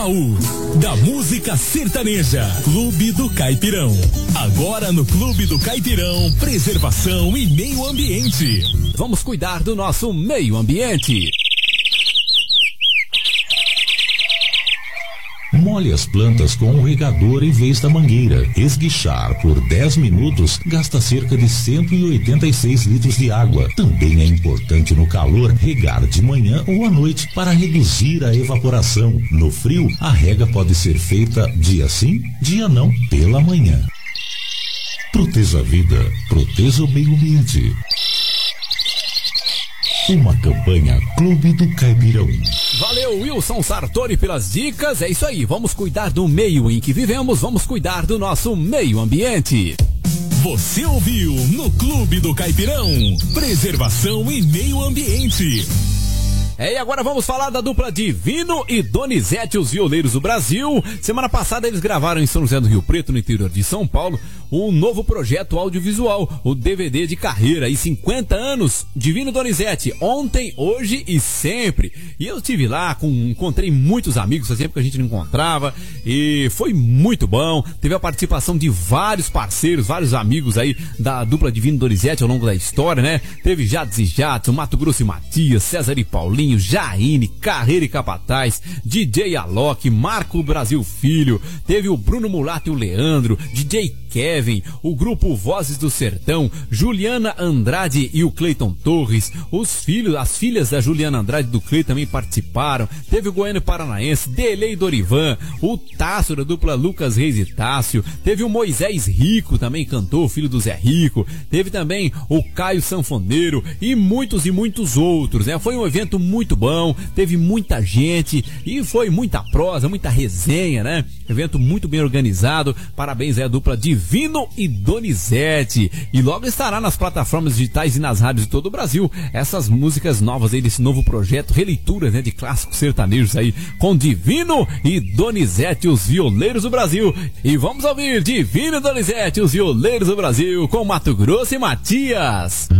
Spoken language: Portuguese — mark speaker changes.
Speaker 1: baú da música sertaneja. Clube do Caipirão. Agora no Clube do Caipirão, preservação e meio ambiente.
Speaker 2: Vamos cuidar do nosso meio ambiente.
Speaker 3: Molhe as plantas com o regador em vez da mangueira. Esguichar por 10 minutos gasta cerca de 186 litros de água. Também é importante no calor regar de manhã ou à noite para reduzir a evaporação. No frio, a rega pode ser feita dia sim, dia não, pela manhã. Proteja a vida, proteja o meio ambiente. Uma campanha Clube do Caipirão.
Speaker 2: Valeu, Wilson Sartori, pelas dicas. É isso aí, vamos cuidar do meio em que vivemos, vamos cuidar do nosso meio ambiente.
Speaker 1: Você ouviu no Clube do Caipirão, preservação e meio ambiente.
Speaker 2: E agora vamos falar da dupla Divino e Donizete, os violeiros do Brasil. Semana passada eles gravaram em São José do Rio Preto, no interior de São Paulo, um novo projeto audiovisual, o DVD de carreira e 50 anos, Divino e Donizete, ontem, hoje e sempre. E eu estive lá, encontrei muitos amigos, fazia tempo que a gente não encontrava, e foi muito bom. Teve a participação de vários parceiros, vários amigos aí da dupla Divino e Donizete ao longo da história, né? Teve Jades e Jadson, Mato Grosso e Matias, César e Paulinho, Jaine, Carreira e Capataz, DJ Alok, Marco Brasil Filho, teve o Bruno Mulato e o Leandro, DJ Kevin, o grupo Vozes do Sertão, Juliana Andrade e o Cleiton Torres, as filhas da Juliana Andrade e do Cleiton também participaram, teve o Goiano Paranaense, Delei Dorivan, o Tássio da dupla Lucas Reis e Tássio, teve o Moisés Rico, também cantor, filho do Zé Rico, teve também o Caio Sanfoneiro e muitos outros, né? Foi um evento muito bom, teve muita gente e foi muita prosa, muita resenha, né? Evento muito bem organizado, parabéns aí à dupla Divino e Donizete. E logo estará nas plataformas digitais e nas rádios de todo o Brasil essas músicas novas aí desse novo projeto, releituras, né, de clássicos sertanejos aí com Divino e Donizete, os violeiros do Brasil. E vamos ouvir Divino e Donizete, os violeiros do Brasil, com Mato Grosso e Matias.